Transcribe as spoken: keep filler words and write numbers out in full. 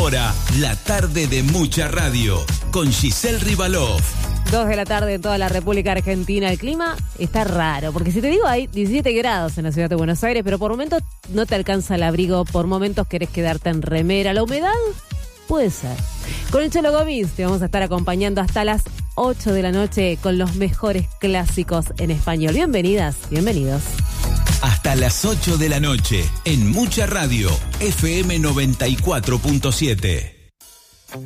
ahora, la tarde de Mucha Radio, con Giselle Rivalov. Dos de la tarde en toda la República Argentina. El clima está raro, porque si te digo hay diecisiete grados en la ciudad de Buenos Aires, pero por momentos no te alcanza el abrigo, por momentos querés quedarte en remera. ¿La humedad? Puede ser. Con el Cholo Gomis te vamos a estar acompañando hasta las ocho de la noche con los mejores clásicos en español. Bienvenidas, bienvenidos. Hasta las ocho de la noche, en Mucha Radio, F M noventa y cuatro punto siete.